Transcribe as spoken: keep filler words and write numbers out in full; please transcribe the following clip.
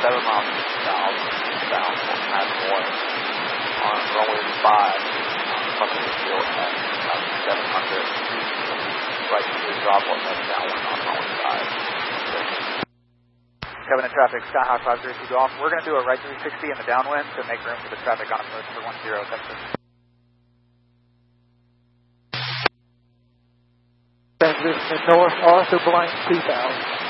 seven miles south, south on Path one on runway five, fucking the field at about seven hundred. Right to the drop off at downwind on runway five. Covenant traffic, Skyhawk five zero two Golf. We're going to do a right three sixty in the downwind to make room for the traffic on approach for one zero, Texas. Transition north, Arthur Blank two thousand.